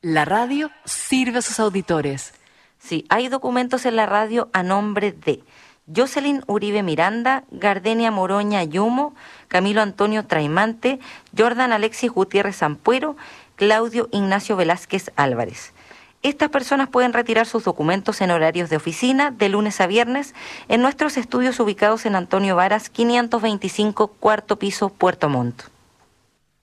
La radio sirve a sus auditores. Sí, hay documentos en la radio a nombre de Jocelyn Uribe Miranda, Gardenia Moroña Yumo, Camilo Antonio Traimante, Jordan Alexis Gutiérrez Ampuero, Claudio Ignacio Velázquez Álvarez. Estas personas pueden retirar sus documentos en horarios de oficina de lunes a viernes en nuestros estudios ubicados en Antonio Varas 525, cuarto piso, Puerto Montt.